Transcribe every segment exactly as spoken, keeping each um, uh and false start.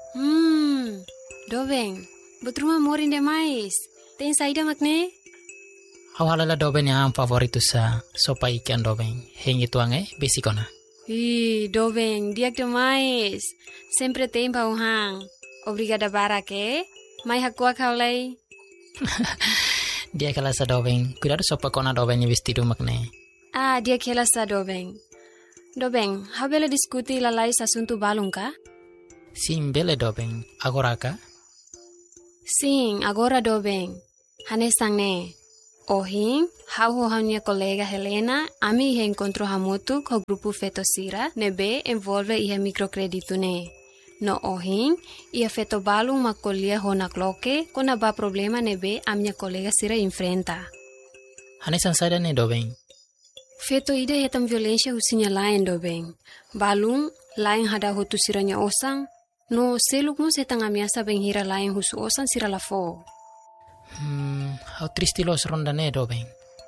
Hmm, Dobeng, betruma morin demais. Tem saída makne? Hawalala Dobeng yang favoritu sa sopa ikan Dobeng. Hengi tuange besikona. Ih, Dobeng, dia demais. Sempre tem pauhang. Obrigada barake. Mai hakua kaulai. Dia kala sa Dobeng. Cuidado sopa kona Dobeng vestido makne. Ah, dia kela sa Dobeng. Dobeng, habela diskuti lalai asunto balung ka? Sim, bele Dobeng. Agora ka? Sim, agora Dobeng. Hanesang ne. Ohin, hau ho minha colega Helena, ami ihe encontro hamutu ko grupo Fetosira, nebe envolve ihe microcredito ne. No ohin, ia feto balung makolia ho na kloke, kona ba problema nebe a minha colega Sira enfrenta. Hanesan sada ne Dobeng. Feto ida hetam violência usinya lain Dobeng. Balung, lain hada ho tu siranya osang, no seluk mo setang amiasa benghira lain husu osang sira lafo. Hmm, how triste los ronda ne Dobeng.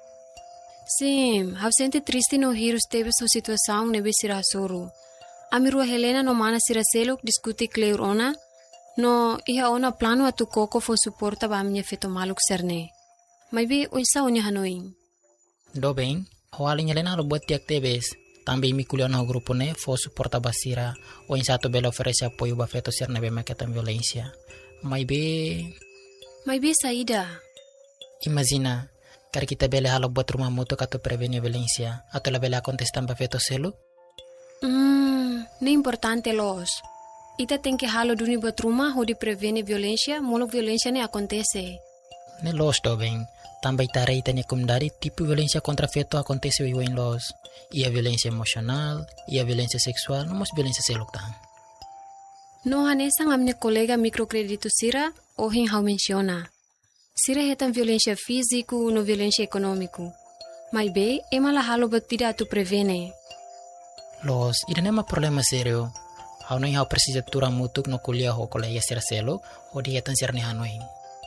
Sim, hau sente triste no hirus tebe so situação nebe sira soru. Amirua Helena no mana sira seluk diskuti kleur ona, no iha ona plano atu koko fo suporta ba minha feto maluk serne. Maybe oisa onya hanoin. Dobeng, hawalin Helena lo buat tiak tebes. Tambi mi kuliah no grupo ne fo suporta basira o insato bela oferece apoio ba feto ser nebe maketan violência. Maybe Maybe saída. Imagina, kar kita bele halo buat rumah mutu kato prevenir violência, atau la bele contestan ba feto selu? Hmm, ne importante los. Ita tem que halo duni buat rumah ho di prevene violência, molo violência ne acontece. Ne los Dobeng, também tare ita ne kumdari tipo violência contra feto acontece wiwa in los. Ia violência emocional, ia violência sexual, não mas violência seluk tang. No hanesang a minha colega microcredito Sira, ohin hau menciona. Sira hetam violência físico no violência econômico. Mas be, ema la halo batida atu prevene. Los, ida nema problema serio. Hau no hau precisa tura mutuk no kuliah ho colega sira selo, o di hetan sirne hanoin.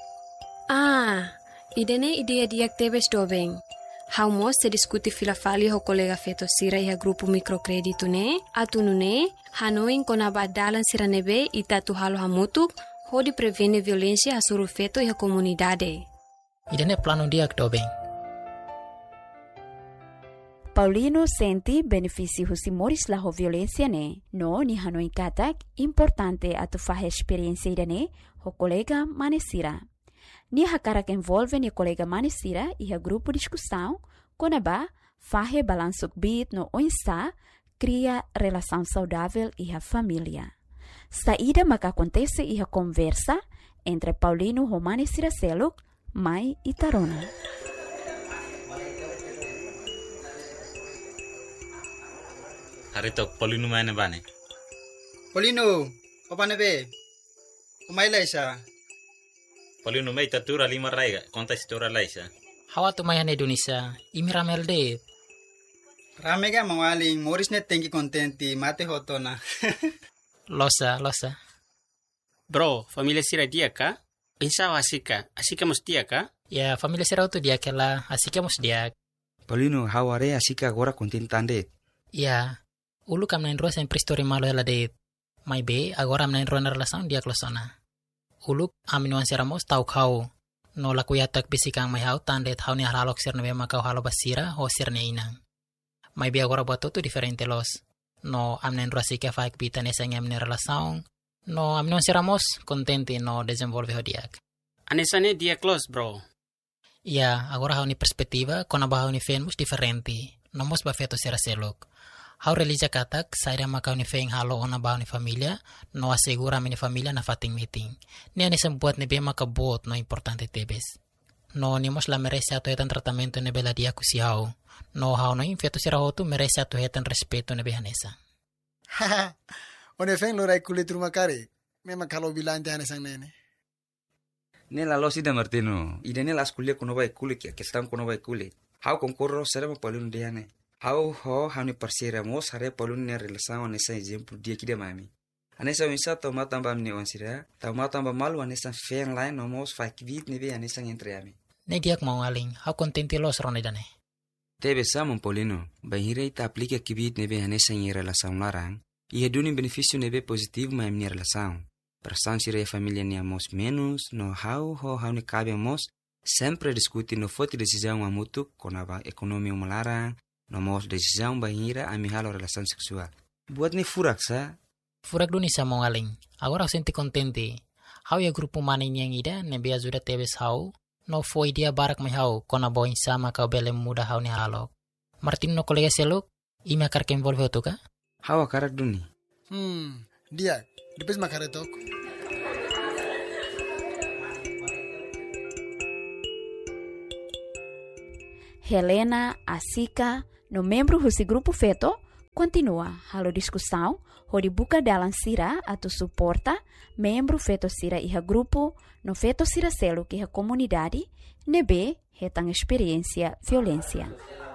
Ah, idene ideia diak tebes Dobeng. Hau mo se diskuti filafali ho colega feto Sira iha grupo microcredito ne, atu no ne, hanoin kona badalan sira nebe ita tu halo hamutuk, ho di prevene violência asuru feto iha comunidade. Ida ne plano diak Dobeng. Paulino senti benefício husi moris la ho violência ne, no ni hanoin katak importante atu fahe experiência ida ne, ho colega manesira. Ni hakarak envolve ni colega manesira iha grupo discussão, konaba fahe balansuk bit no oinsa, cria relação saudável iha família. Saída maka acontece iha conversa entre Paulino ho manesira seluk, mai e Tarona. Harito Paulino mana bane? Paulino, apa nebe? Umay laisa. Paulino may tatura lima raiga, konta istora laisa. Hawa tu mayan Indonesia, imiramel de. Rame ka mawaling, moris net tengi contenti, mate hoto na. Losa, losa. Bro, familia Sira dia ka? Insa asika, asika mus dia ka? Ya, familia sira tu dia kela, asika mus dia. Paulino, haware asika agora contentande. Ya, ulu kam nain roa sempre story malo ela de. Mai be, agora am nain roa na relação dia klosona. Uluk aminuan seramos tau kau. No laku yatak bisikang mai hau tandet hau ni halok sir nebe makau halo basira ho sir ne inang. Mai be agora buat tu diferente los. No amnen roasi que faik bita nesa ngamne relação. No aminuan seramos contente no desenvolve ho diak. Anesane dia close, bro. Ya, agora hau ni perspektiva kona ba hau ni fenmus diferente. Nomos ba feto sira seluk. Hau relija katak, saira makau ni feng halo ona bau ni familia, no asegura mini familia na fating meeting. Ni ani sembuat ni bema ka bot no importante tebes. No ni mos la merece ato hetan tratamento ne bela dia kusi hau. No hau no infeto sira hotu merece ato hetan respeto ne behanesa. Haha, one feng lo rai kulit rumah kare. Memang kalau bilang jangan sang nene. Nela lo sida Martino, ida nela as kuliah kono bai kulit ya, kestam kono bai kulit. Hau concorro serba Paulino diane. Hau ho hau ni parsira mos hare Paulino ne relação nessa exemplo dia que de mami. Anessa misa toma tamba ne wansira, toma tamba malu anessa feng lain nomos fakvit ne be anessa entre ami. Ne diak mau aling, hau contente los ronde dane. Tebe samon Paulino, bahire ita aplica kibit ne be anessa em relação larang, e redune benefício ne be positivo ma em relação. Perasaan sira e família ni amos menos, no hau ho hau ni cabe amos, sempre discutir no foto decisão amutu, konaba ekonomi melarang, no mos decisão bahira ami halo relação seksual. Buat ni furak sa? Furak duni sa mongaling. Agora senti contente. Hau ya grupo mani yang ida nebe ajuda tebes hau, no foi dia barak mai hau, kona boin sama kau bele muda hau ni halok. Martin no kolega seluk, ima kar ke envolve otuka? Hau akarak duni. Hmm, dia, depois makaretok. Helena, Asika, no membro desse grupo feto, continua halo discussão, onde buka dalam sira atau suporta membro feto sira iha grupo, no feto sira selo que iha comunidade, nebe hetang experiência violência.